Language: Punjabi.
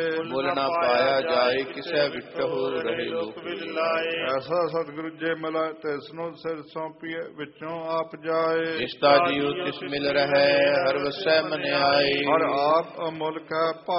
ਮੁੱਲ ਨਾ ਪਾਇਆ ਜਾਏ, ਕਿਸੈ ਵਿਟਹੁ ਰਹੇ ਲੋਕ ਲਾਏ। ਐਸਾ ਸਤਿਗੁਰੂ ਜੇ ਮਿਲਾ ਤਿਸ ਨੂੰ ਸਿਰ ਸੌਂਪੀਏ, ਵਿੱਚੋਂ ਆਪ ਜਾਏ। ਜਿਸ ਦਾ ਜੀਉ ਤਿਸ ਮਿਲ ਰਹੈ, ਹਰ ਵਸੈ ਮਨ ਆਏ। ਹਰ ਆਪ ਅਮੁੱਲਕ ਹੈ